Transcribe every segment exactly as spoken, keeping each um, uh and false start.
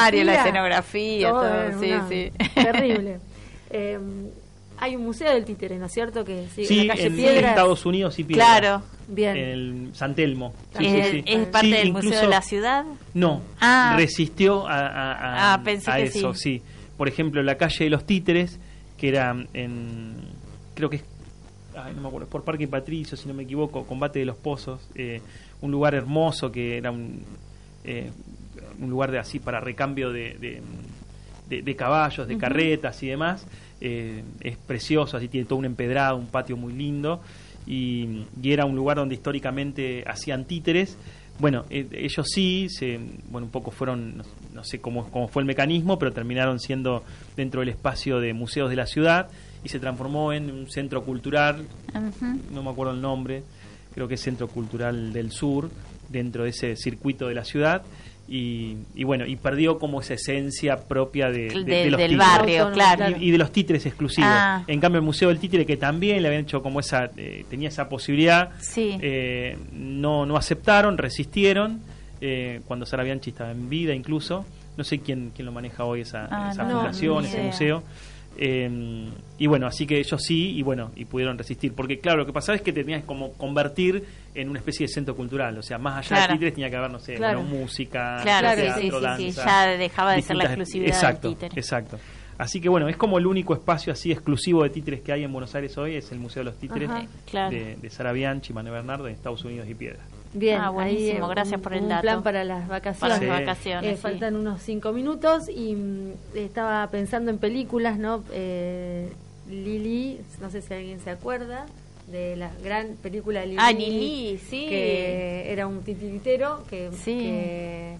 escenario, la escenografía, todo, todo sí, sí. Terrible. Eh, hay un museo del títere, ¿no es cierto? Que sí, sí en la calle en Piedras. Estados Unidos y Piedras. Claro, bien. En el San Telmo. Sí, ¿Es, sí, sí. ¿Es parte sí, del incluso, Museo de la Ciudad? No, ah. resistió a, a, a, ah, pensé a que eso, sí. sí. Por ejemplo, la calle de los Títeres, que era en, creo que es, ay, no me acuerdo, por Parque Patricio, si no me equivoco, Combate de los Pozos, eh, un lugar hermoso que era un, eh, un lugar de así para recambio de, de, de, de caballos, de uh-huh. carretas y demás. Eh, es precioso, así tiene todo un empedrado, un patio muy lindo, y, y era un lugar donde históricamente hacían títeres. Bueno, eh, ellos sí, se, bueno, un poco fueron, no, no sé cómo, cómo fue el mecanismo, pero terminaron siendo dentro del espacio de museos de la ciudad y se transformó en un centro cultural, uh-huh. no me acuerdo el nombre, creo que es Centro Cultural del Sur, dentro de ese circuito de la ciudad. Y, y bueno, y perdió como esa esencia propia de, de, de, de los del títeres. barrio, claro. Y, y de los títeres exclusivos. Ah. En cambio, el Museo del Títere, que también le habían hecho como esa, eh, tenía esa posibilidad, sí. eh, no, no aceptaron, resistieron, eh, cuando Sara Bianchi estaba en vida incluso. No sé quién, quién lo maneja hoy, esa, ah, esa no, fundación, no ese museo. Eh, y bueno, así que ellos sí, y bueno, y pudieron resistir, porque claro, lo que pasaba es que te tenías como convertir en una especie de centro cultural, o sea, más allá claro. de títeres tenía que haber, no sé, claro. bueno, música, claro, no sé, sí, teatro, sí, danza, sí, sí, ya dejaba de ser la exclusividad exacto, del títere. Exacto. Así que bueno, es como el único espacio así exclusivo de títeres que hay en Buenos Aires hoy, es el Museo de los Títeres. Ajá, claro. de, de Sara Bianchi y Manuel Bernardo en Estados Unidos y Piedras. Bien, ah, buenísimo, ahí, gracias un, por el un dato. plan para las vacaciones. Para sí. las vacaciones, eh, sí. Faltan unos cinco minutos y mm, estaba pensando en películas, ¿no? Eh, Lili, no sé si alguien se acuerda de la gran película Lili. Ah, Lili, sí. Que era un titiritero que... Sí. que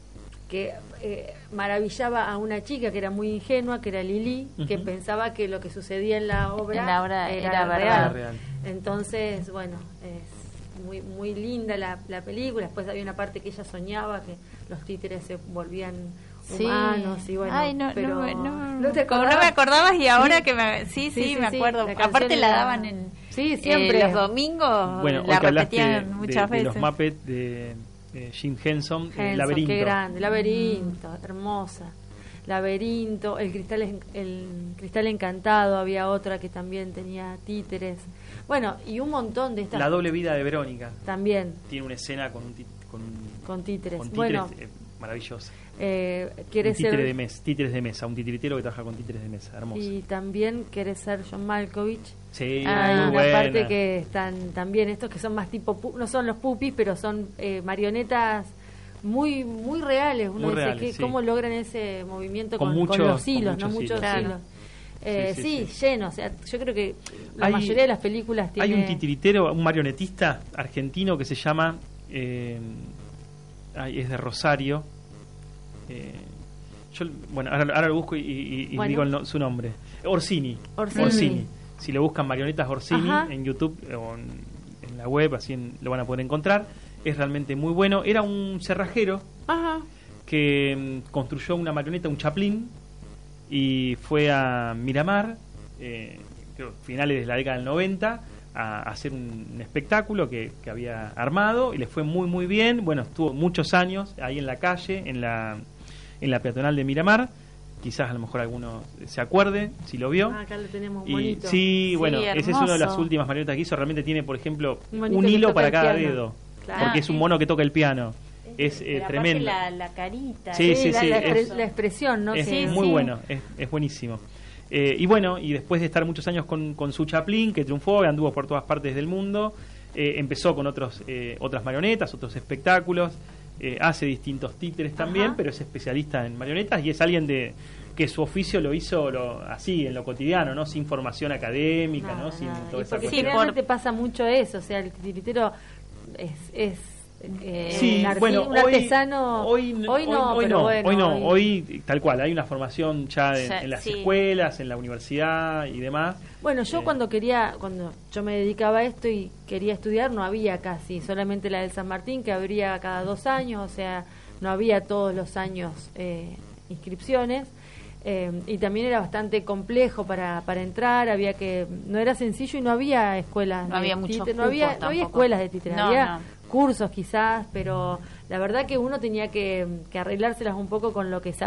que eh, maravillaba a una chica que era muy ingenua, que era Lili, uh-huh. que pensaba que lo que sucedía en la obra, en la obra era, era real. real. Entonces, bueno, es muy muy linda la, la película. Después había una parte que ella soñaba que los títeres se volvían sí. humanos y bueno, Ay, no, pero no, no, ¿no te como no me acordabas y ahora sí. que me sí, sí, sí, sí me sí, acuerdo. la Aparte la era... daban en sí, siempre eh, los domingos, bueno, la hoy que repetían de, muchas de, veces. De los Muppets de eh, Jim Henson, Henson, el laberinto. Qué grande, laberinto, hermosa. Laberinto, el cristal el cristal encantado, había otra que también tenía títeres. Bueno, y un montón de estas. La doble vida de Verónica. También. Tiene una escena con un tí, con, con títeres. Con títeres bueno, eh, maravillosa. Eh, quiere un títere ser de mesa, títeres de mesa, un titiritero que trabaja con títeres de mesa, hermoso. Y también quiere ser John Malkovich. Sí, hay muy una buena. parte que están también estos que son más tipo pu- no son los pupis, pero son eh, marionetas muy muy reales. Uno muy dice reales, que sí. cómo logran ese movimiento con, con, muchos, con los hilos, con no muchos hilos. hilos. Claro. Eh, sí, sí, sí, sí. lleno. O sea, yo creo que la hay, mayoría de las películas tiene. Hay un titiritero, un marionetista argentino que se llama, eh, ay, es de Rosario. Eh, yo, bueno, ahora, ahora lo busco y, y, y bueno. digo el no, su nombre. Orsini. Orsini. Orsini. Si lo buscan marionetas Orsini Ajá. en YouTube o en, en la web, así en, lo van a poder encontrar. Es realmente muy bueno. Era un cerrajero Ajá. que um, construyó una marioneta, un chaplín, y fue a Miramar, eh, creo, finales de la década del noventa, a, a hacer un, un espectáculo que, que había armado y le fue muy muy bien. Bueno, estuvo muchos años ahí en la calle, en la en la peatonal de Miramar. Quizás a lo mejor alguno se acuerde si lo vio. Ah, acá lo tenemos Y, bonito. sí, Sí, bueno, hermoso. esa es una de las últimas marionetas que hizo. Realmente tiene, por ejemplo, Un un, monito que hilo toca para el cada piano. dedo. Claro. Porque es un mono que toca el piano. Es eh, Pero aparte tremendo. La, la carita. Sí, sí, la, sí, la, es- expre- la expresión, ¿no? Es Que- muy sí. bueno, es, es buenísimo. Eh, y bueno, y después de estar muchos años con, con su chaplín, que triunfó, anduvo por todas partes del mundo, eh, empezó con otros eh, otras marionetas, otros espectáculos, eh, hace distintos títeres también, Ajá. pero es especialista en marionetas y es alguien de que su oficio lo hizo lo, así, en lo cotidiano, ¿no? Sin formación académica, Nada, ¿no? Sin nada. toda Y esa porque Sí, cuestión. generalmente pasa mucho eso, o sea, el titiritero es, es eh, Sí, un, arti- bueno, un hoy, artesano. hoy, n- hoy no, hoy pero no, bueno, hoy no, hoy tal cual, hay una formación ya en, Ya, en las sí. escuelas, en la universidad y demás. Bueno, yo Eh. cuando quería, cuando yo me dedicaba a esto y quería estudiar, no había casi, solamente la del San Martín, que habría cada dos años, o sea, no había todos los años eh, inscripciones. Eh, y también era bastante complejo para, para entrar, había que no era sencillo y no había escuelas No de había muchos títere, no había cupos no había tampoco. escuelas de títere, No, había no. cursos quizás, pero la verdad que uno tenía que, que arreglárselas un poco con lo que sabía.